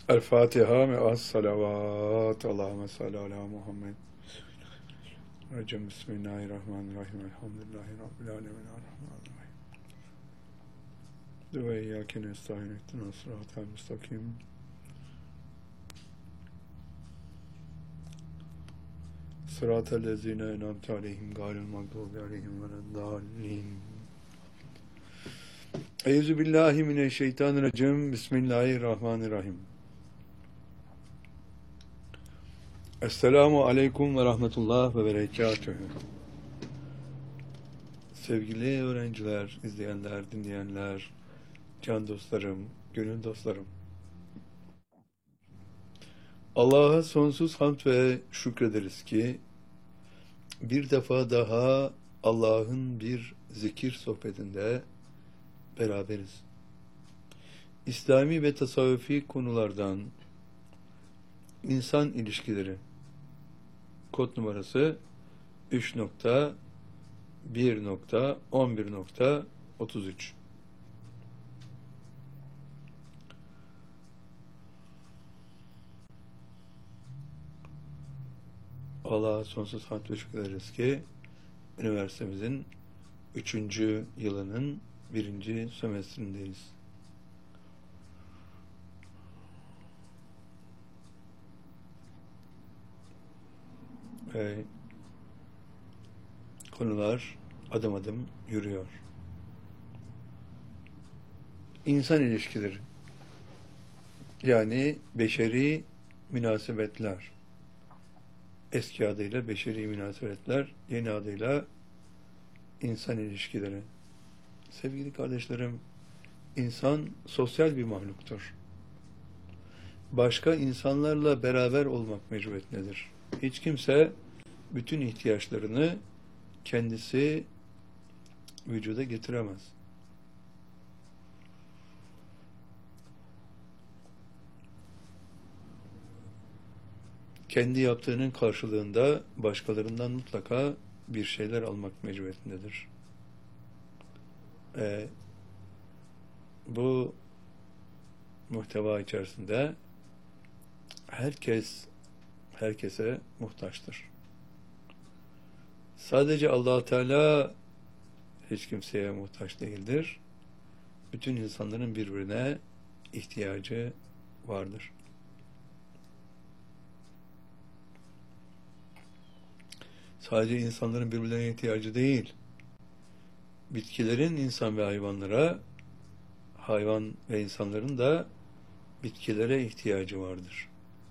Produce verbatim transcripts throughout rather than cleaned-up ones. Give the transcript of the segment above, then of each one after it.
El Fatiha ve as salavat. Allahümme salli ala Muhammed. Recem Bismillahirrahmanirrahim. Elhamdülillahi Rabbil alemin. Errahmanirrahim. Ve iyyâke nestaîn ihdinas sıratal müstakîm. Sıratal lezîne en'amte aleyhim gayril mağdûbi aleyhim veleddâllîn. Eyüzü billahi mineşşeytanirracim. Bismillahirrahmanirrahim. Esselamu aleyküm ve rahmetullah ve berekatühü. Sevgili öğrenciler, izleyenler, dinleyenler, can dostlarım, gönül dostlarım. Allah'a sonsuz hamd ve şükrederiz ki bir defa daha Allah'ın bir zikir sohbetinde beraberiz. İslami ve tasavvufi konulardan insan ilişkileri kod numarası üç nokta bir nokta on bir nokta otuz üç. Allah'a sonsuz hamd ve şükrederiz ki üniversitemizin üçüncü yılının birinci sömestrindeyiz. Ve konular adım adım yürüyor. İnsan ilişkileri, yani beşeri münasebetler, eski adıyla beşeri münasebetler, yeni adıyla insan ilişkileri. Sevgili kardeşlerim, insan sosyal bir mahluktur. Başka insanlarla beraber olmak mecburiyetindedir. Hiç kimse bütün ihtiyaçlarını kendisi vücuda getiremez. Kendi yaptığının karşılığında başkalarından mutlaka bir şeyler almak mecburiyetindedir. Ee, bu muhteva içerisinde herkes herkese muhtaçtır. Sadece Allah Teala hiç kimseye muhtaç değildir. Bütün insanların birbirine ihtiyacı vardır. Sadece insanların birbirlerine ihtiyacı değil, bitkilerin insan ve hayvanlara, hayvan ve insanların da bitkilere ihtiyacı vardır.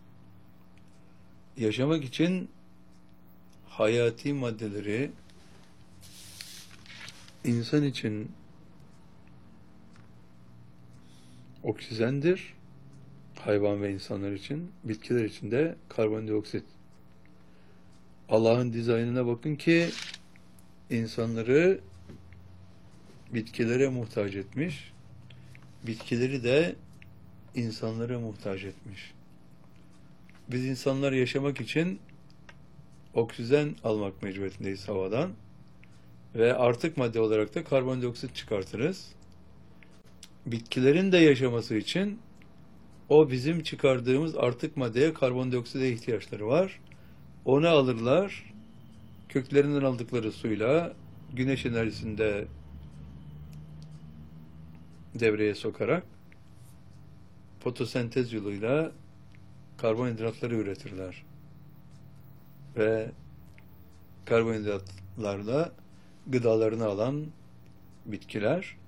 Yaşamak için hayati maddeleri insan için oksijendir, hayvan ve insanlar için, bitkiler için de karbondioksit. Allah'ın dizaynına bakın ki insanları bitkilere muhtaç etmiş, bitkileri de insanlara muhtaç etmiş. Biz insanlar yaşamak için oksijen almak mecburiyetindeyiz havadan ve artık madde olarak da karbondioksit çıkartırız. Bitkilerin de yaşaması için o bizim çıkardığımız artık maddeye, karbondioksite ihtiyaçları var. Onu alırlar, köklerinden aldıkları suyla güneş enerjisinde devreye sokarak fotosentez yoluyla karbonhidratları üretirler. Ve karbonhidratlarla gıdalarını alan bitkiler